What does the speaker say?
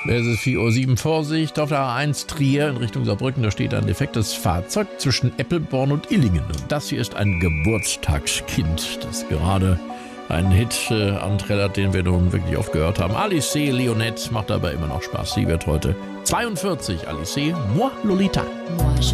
Es ist 4:07 Uhr. Vorsicht auf der A1 Trier in Richtung Saarbrücken. Da steht ein defektes Fahrzeug zwischen Eppelborn und Illingen. Und das hier ist ein Geburtstagskind, das gerade einen Hit anträllert, den wir nun wirklich oft gehört haben. Alice C. Leonette macht aber immer noch Spaß. Sie wird heute 42. Alice C. Moi Lolita. Moi, je